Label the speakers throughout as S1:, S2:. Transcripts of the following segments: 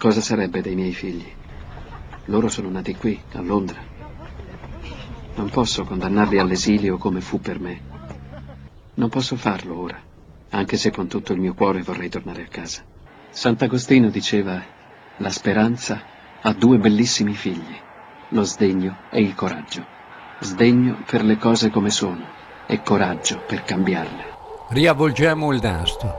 S1: Cosa sarebbe dei miei figli? Loro sono nati qui, a Londra. Non posso condannarli all'esilio come fu per me. Non posso farlo ora, anche se con tutto il mio cuore vorrei tornare a casa. Sant'Agostino diceva: la speranza ha due bellissimi figli, lo sdegno e il coraggio. Sdegno per le cose come sono e coraggio per cambiarle.
S2: Riavvolgiamo il nastro.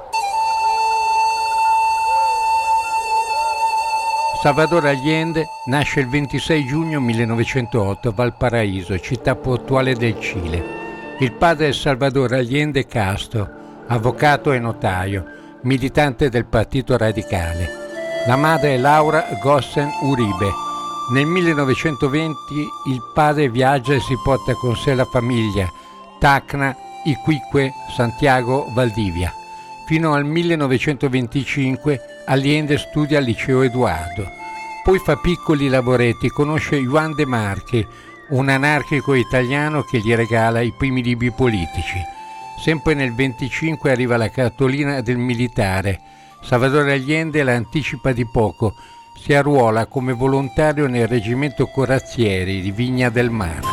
S2: Salvador Allende nasce il 26 giugno 1908 a Valparaíso, città portuale del Cile. Il padre è Salvador Allende Castro, avvocato e notaio, militante del Partito Radicale. La madre è Laura Gossen Uribe. Nel 1920 il padre viaggia e si porta con sé la famiglia, Tacna, Iquique, Santiago, Valdivia. Fino al 1925 Allende studia al liceo Edoardo. Poi fa piccoli lavoretti, conosce Juan de Marchi, un anarchico italiano che gli regala i primi libri politici. Sempre nel 25 arriva la cartolina del militare. Salvador Allende la anticipa di poco, si arruola come volontario nel reggimento corazzieri di Vigna del Mar.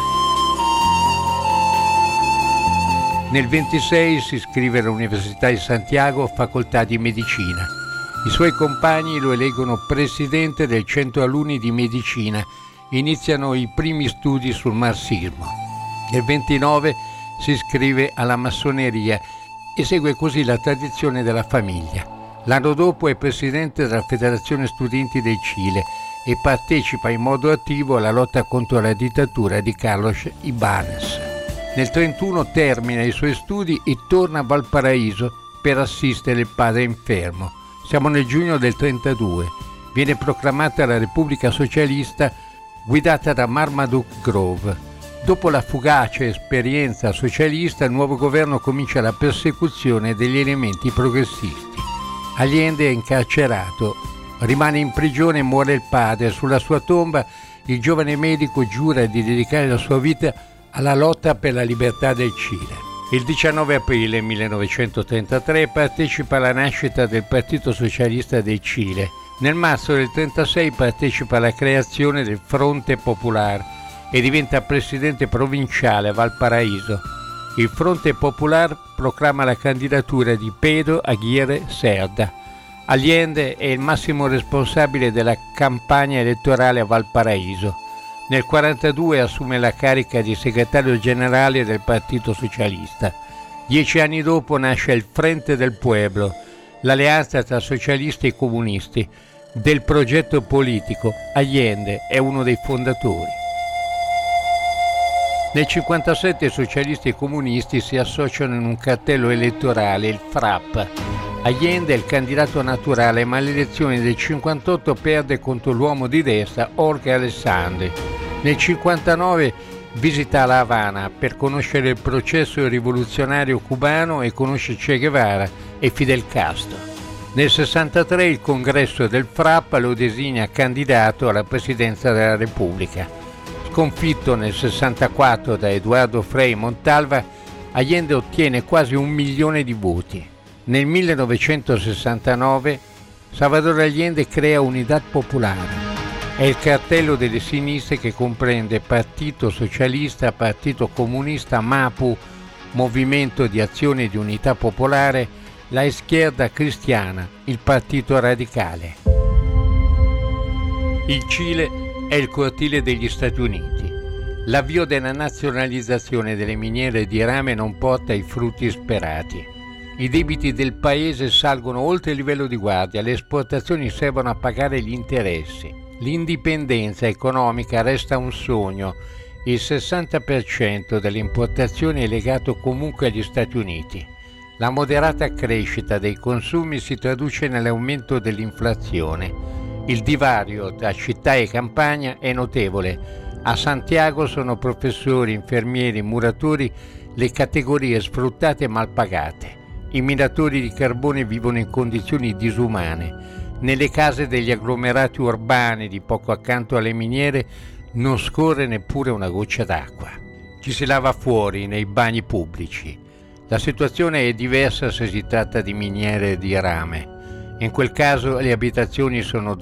S2: Nel 26 si iscrive all'Università di Santiago, facoltà di medicina. I suoi compagni lo eleggono presidente del centro alunni di medicina. Iniziano i primi studi sul marxismo. Nel 29 si iscrive alla massoneria e segue così la tradizione della famiglia. L'anno dopo è presidente della Federazione Studenti del Cile e partecipa in modo attivo alla lotta contro la dittatura di Carlos Ibáñez. Nel 31 termina i suoi studi e torna a Valparaíso per assistere il padre infermo. Siamo nel giugno del 32. Viene proclamata la Repubblica Socialista guidata da Marmaduke Grove. Dopo la fugace esperienza socialista, il nuovo governo comincia la persecuzione degli elementi progressisti. Allende è incarcerato, rimane in prigione e muore il padre. Sulla sua tomba il giovane medico giura di dedicare la sua vita alla lotta per la libertà del Cile. Il 19 aprile 1933 partecipa alla nascita del Partito Socialista del Cile. Nel marzo del 1936 partecipa alla creazione del Fronte Popular e diventa presidente provinciale a Valparaíso. Il Fronte Popular proclama la candidatura di Pedro Aguirre Cerda. Allende è il massimo responsabile della campagna elettorale a Valparaíso. Nel 1942 assume la carica di segretario generale del Partito Socialista. 10 anni dopo nasce il Frente del Pueblo, l'alleanza tra socialisti e comunisti. Del progetto politico Allende è uno dei fondatori. Nel 1957 socialisti e comunisti si associano in un cartello elettorale, il FRAP. Allende è il candidato naturale, ma alle elezioni del 1958 perde contro l'uomo di destra Jorge Alessandri. Nel 1959 visita La Habana per conoscere il processo rivoluzionario cubano e conosce Che Guevara e Fidel Castro. Nel 1963 il congresso del FRAP lo designa candidato alla presidenza della Repubblica. Sconfitto nel 1964 da Eduardo Frei Montalva, Allende ottiene quasi 1 milione di voti. Nel 1969 Salvador Allende crea Unidad Popolare. È il cartello delle sinistre che comprende Partito Socialista, Partito Comunista, MAPU, Movimento di Azione di Unità Popolare, la Izquierda Cristiana, il Partito Radicale. Il Cile è il cortile degli Stati Uniti. L'avvio della nazionalizzazione delle miniere di rame non porta ai frutti sperati. I debiti del paese salgono oltre il livello di guardia, le esportazioni servono a pagare gli interessi. L'indipendenza economica resta un sogno. Il 60% delle importazioni è legato comunque agli Stati Uniti. La moderata crescita dei consumi si traduce nell'aumento dell'inflazione. Il divario tra città e campagna è notevole. A Santiago sono professori, infermieri, muratori le categorie sfruttate e mal pagate. I minatori di carbone vivono in condizioni disumane. Nelle case degli agglomerati urbani di poco accanto alle miniere non scorre neppure una goccia d'acqua. Ci si lava fuori nei bagni pubblici. La situazione è diversa se si tratta di miniere di rame. In quel caso le abitazioni sono